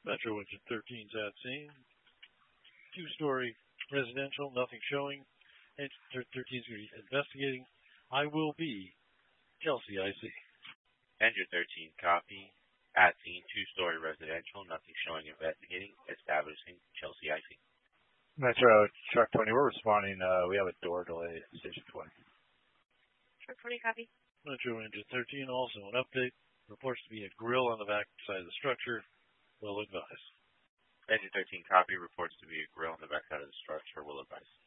Metro Engine 13's at scene. Two-story residential, nothing showing. Engine 13 is going to be investigating. I will be Chelsea IC. Engine 13, copy. At scene, two-story residential, nothing showing, investigating, establishing Chelsea IC. Metro Truck 20, we're responding. We have a door delay at Station 20. Truck 20, copy. Metro Engine 13, also an update. Reports to be a grill on the back side of the structure. Will advise. Engine 13, copy. Reports to be a grill on the back side of the structure. Will advise.